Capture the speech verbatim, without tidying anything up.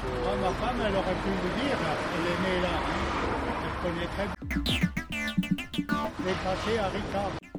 que... Moi, ma femme, elle aurait pu vous dire, elle est née là. Hein. Elle connaît très bien. Elle est passée à Ricard.